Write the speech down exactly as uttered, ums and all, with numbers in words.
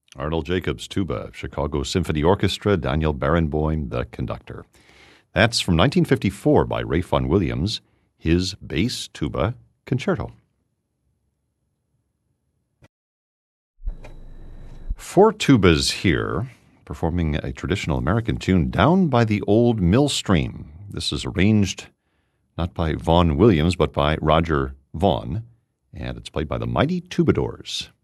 Arnold Jacobs, tuba, Chicago Symphony Orchestra, Daniel Barenboim, the conductor. That's from nineteen fifty-four by Ralph Vaughan Williams, his bass tuba concerto. Four tubas here, performing a traditional American tune, Down by the Old Mill Stream. This is arranged not by Vaughan Williams, but by Roger Vaughan, and it's played by the Mighty Tubadors.